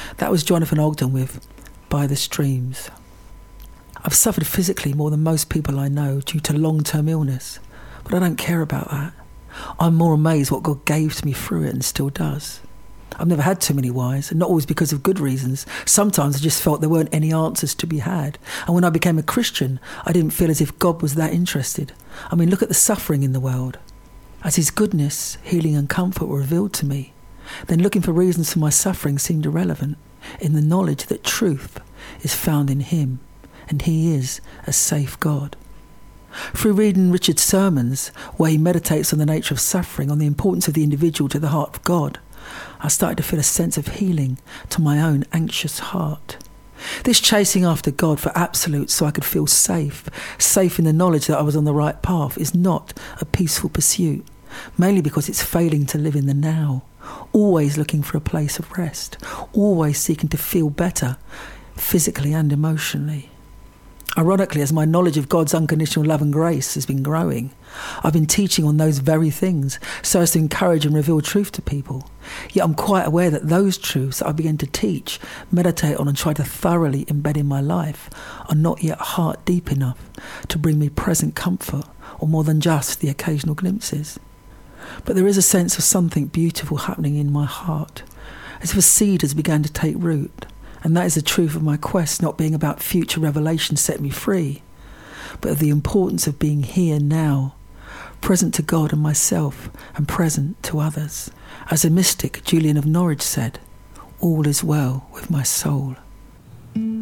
That was Jonathan Ogden with By the Streams. I've suffered physically more than most people I know due to long-term illness, but I don't care about that. I'm more amazed what God gave to me through it and still does. I've never had too many whys, and not always because of good reasons. Sometimes I just felt there weren't any answers to be had. And when I became a Christian, I didn't feel as if God was that interested. I mean, look at the suffering in the world. As his goodness, healing and comfort were revealed to me, then looking for reasons for my suffering seemed irrelevant in the knowledge that truth is found in him, and he is a safe God. Through reading Richard's sermons, where he meditates on the nature of suffering, on the importance of the individual to the heart of God, I started to feel a sense of healing to my own anxious heart. This chasing after God for absolute so I could feel safe in the knowledge that I was on the right path, is not a peaceful pursuit, mainly because it's failing to live in the now, always looking for a place of rest, always seeking to feel better, physically and emotionally. Ironically, as my knowledge of God's unconditional love and grace has been growing, I've been teaching on those very things so as to encourage and reveal truth to people. Yet I'm quite aware that those truths that I begin to teach, meditate on and try to thoroughly embed in my life are not yet heart deep enough to bring me present comfort or more than just the occasional glimpses. But there is a sense of something beautiful happening in my heart, as if a seed has begun to take root. And that is the truth of my quest, not being about future revelation set me free, but of the importance of being here now, present to God and myself, and present to others. As the mystic Julian of Norwich said, all is well with my soul.